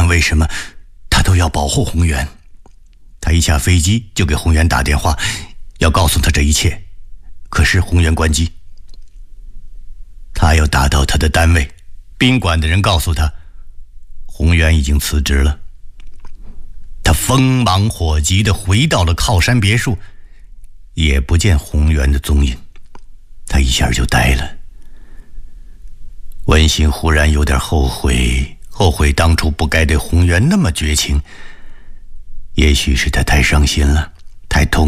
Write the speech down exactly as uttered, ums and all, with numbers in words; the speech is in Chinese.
管为什么，他都要保护宏源。他一下飞机就给宏源打电话，要告诉他这一切。可是宏源关机。他要打到他的单位，宾馆的人告诉他，宏源已经辞职了。他风忙火急地回到了靠山别墅，也不见宏源的踪影。他一下就呆了。文心忽然有点后悔，后悔当初不该对宏源那么绝情。也许是他太伤心了，太痛